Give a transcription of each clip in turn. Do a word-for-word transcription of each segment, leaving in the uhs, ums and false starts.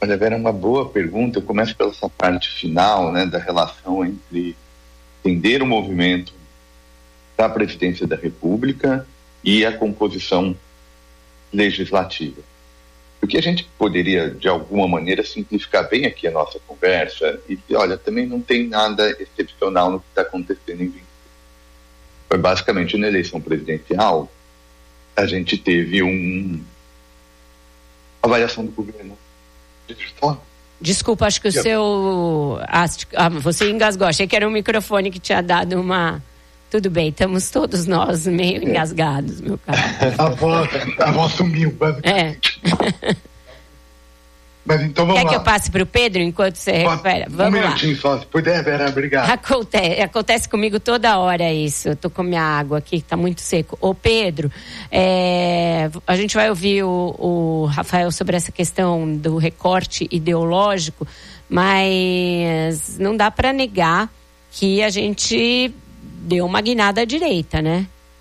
Olha, Vera, é uma boa pergunta. Eu começo pela essa parte final, né, da relação entre entender o movimento da presidência da República e a composição legislativa. Porque a gente poderia, de alguma maneira, simplificar bem aqui a nossa conversa e dizer, olha, também não tem nada excepcional no que está acontecendo em vinte e dois. Foi basicamente na eleição presidencial, a gente teve um avaliação do governo. Desculpa, acho que o seu... Ah, você engasgou, achei que era um microfone que tinha dado uma... Tudo bem, estamos todos nós meio engasgados, meu caro. A voz, a voz sumiu, basicamente. É. Mas então vamos Quer lá. que eu passe para o Pedro enquanto você recupera? Vamos um lá. minutinho só, se puder, Vera, obrigado. Acontece, acontece comigo toda hora isso. Eu tô com minha água aqui, que tá muito seco. Ô Pedro, é, a gente vai ouvir o, o Rafael sobre essa questão do recorte ideológico, mas não dá para negar que a gente deu uma guinada à direita, né?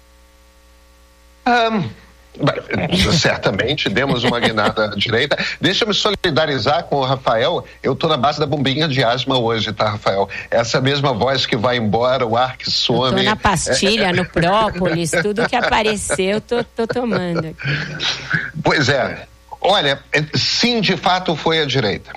Um... Certamente demos uma guinada à direita. Deixa eu me solidarizar com o Rafael. Eu estou na base da bombinha de asma hoje, tá, Rafael? Essa mesma voz que vai embora, o ar que some. Eu tô na pastilha, no própolis, tudo que apareceu, tô, tô tomando. Pois é. Olha, sim, de fato foi a direita.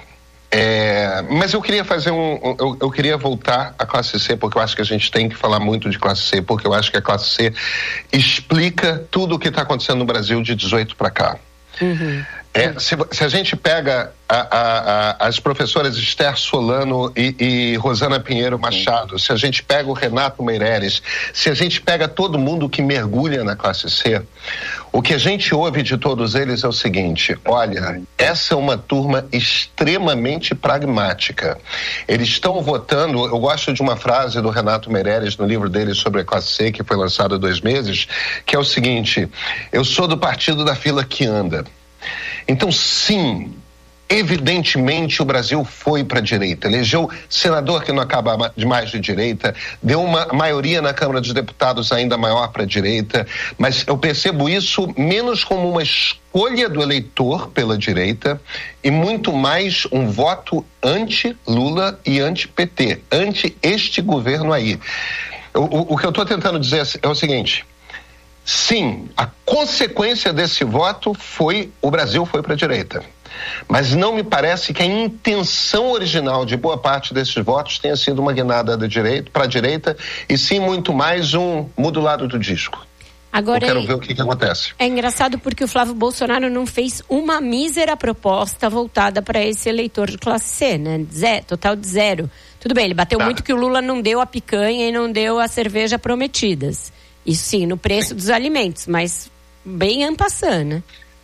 É, mas eu queria fazer um, eu, eu queria voltar à classe C, porque eu acho que a gente tem que falar muito de classe C, porque eu acho que a classe C explica tudo o que está acontecendo no Brasil de dezoito para cá. Uhum. É, se, se a gente pega a, a, a, as professoras Esther Solano e, e Rosana Pinheiro Machado, se a gente pega o Renato Meireles, se a gente pega todo mundo que mergulha na classe C, o que a gente ouve de todos eles é o seguinte: olha, essa é uma turma extremamente pragmática. Eles estão votando, eu gosto de uma frase do Renato Meireles no livro dele sobre a classe C, que foi lançado há dois meses, que é o seguinte: eu sou do partido da fila que anda. Então, sim, evidentemente o Brasil foi para a direita, elegeu senador que não acaba de mais de direita, deu uma maioria na Câmara dos Deputados ainda maior para a direita, mas eu percebo isso menos como uma escolha do eleitor pela direita e muito mais um voto anti-Lula e anti-P T, anti este governo aí. O, o, o que eu estou tentando dizer é o seguinte: sim, a consequência desse voto foi o Brasil foi para a direita. Mas não me parece que a intenção original de boa parte desses votos tenha sido uma guinada da direita, para a direita, e sim muito mais um muda o lado do disco. Agora, eu quero ver o que, que acontece. É engraçado porque o Flávio Bolsonaro não fez uma mísera proposta voltada para esse eleitor de classe C, né? Zé, total de zero. Tudo bem, ele bateu tá. muito que o Lula não deu a picanha e não deu a cerveja prometidas. Isso sim, no preço sim. dos alimentos, mas bem en passant, né?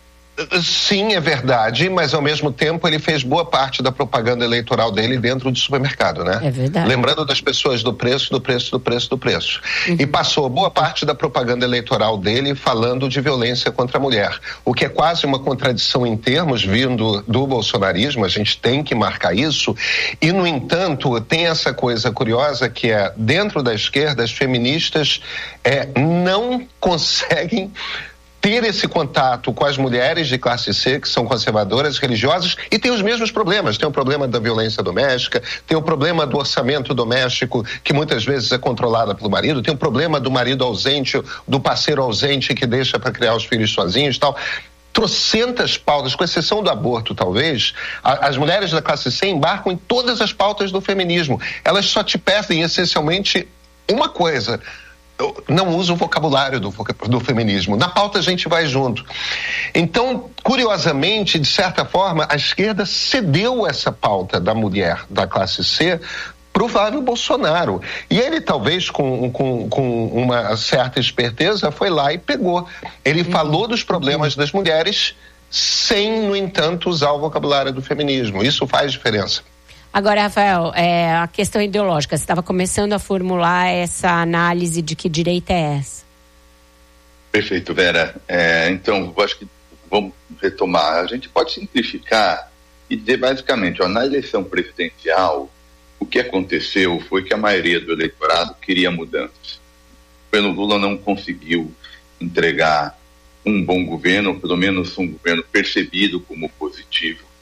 Sim, é verdade, mas ao mesmo tempo ele fez boa parte da propaganda eleitoral dele dentro do supermercado, né? É verdade. Lembrando das pessoas do preço, do preço, do preço, do preço. Uhum. E passou boa parte da propaganda eleitoral dele falando de violência contra a mulher, o que é quase uma contradição em termos vindo do bolsonarismo, a gente tem que marcar isso, e no entanto tem essa coisa curiosa que é, dentro da esquerda, as feministas é, não conseguem ter esse contato com as mulheres de classe C, que são conservadoras, religiosas, e tem os mesmos problemas. Tem o problema da violência doméstica, tem o problema do orçamento doméstico, que muitas vezes é controlado pelo marido, tem o problema do marido ausente, do parceiro ausente que deixa para criar os filhos sozinhos e tal. Trocentas pautas, com exceção do aborto, talvez, a, as mulheres da classe C embarcam em todas as pautas do feminismo. Elas só te pedem, essencialmente, uma coisa: eu não uso o vocabulário do, do feminismo. Na pauta a gente vai junto. Então, curiosamente, de certa forma, a esquerda cedeu essa pauta da mulher da classe C para o Flávio Bolsonaro. E ele, talvez, com, com, com uma certa esperteza, foi lá e pegou. Ele uhum. falou dos problemas das mulheres sem, no entanto, usar o vocabulário do feminismo. Isso faz diferença. Agora, Rafael, é, a questão ideológica, você estava começando a formular essa análise de que direita é essa? Perfeito, Vera. É, então, eu acho que vamos retomar. A gente pode simplificar e dizer basicamente, ó, na eleição presidencial, o que aconteceu foi que a maioria do eleitorado queria mudanças. O governo Lula não conseguiu entregar um bom governo, ou pelo menos um governo percebido como positivo.